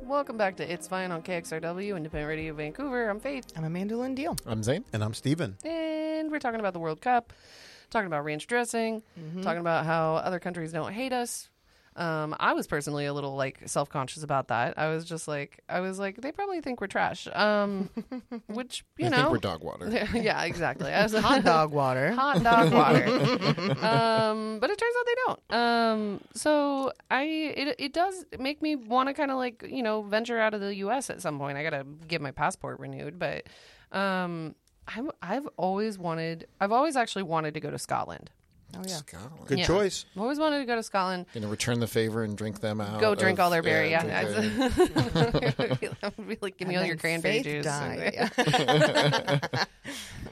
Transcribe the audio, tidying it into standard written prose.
Welcome back to It's Fine on KXRW, Independent Radio Vancouver. I'm Faith. I'm Amanda Lynn Deal. I'm Zane. And I'm Steven. And we're talking about the World Cup, talking about ranch dressing, talking about how other countries don't hate us. I was personally a little self-conscious about that. I was like, they probably think we're trash. Which, I think we're dog water. Yeah, exactly. Hot dog water. Hot dog water. But it turns out they don't. So it does make me want to kind of venture out of the U.S. at some point. I got to get my passport renewed, but I've always actually wanted to go to Scotland. Oh, yeah. Scotland. Good choice. I've always wanted to go to Scotland. Gonna return the favor and drink them out. Go drink all their berry. Yeah. Drink Really, give me all your cranberry juice.